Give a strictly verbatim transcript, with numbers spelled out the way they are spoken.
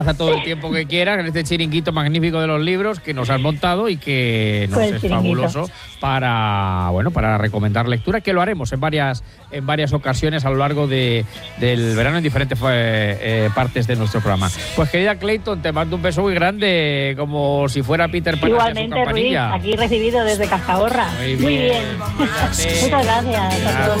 todo el tiempo que quieras en este chiringuito magnífico de los libros que nos has montado y que nos Pues es chiringuito. fabuloso para bueno para recomendar lectura, que lo haremos en varias en varias ocasiones a lo largo de, del verano en diferentes eh, partes de nuestro programa. Pues querida Clayton, te mando un beso muy grande, como si fuera Peter Pan. Igualmente, Ruiz, aquí recibido desde Cascahorra. Muy bien. Muy bien. Muchas gracias a todos.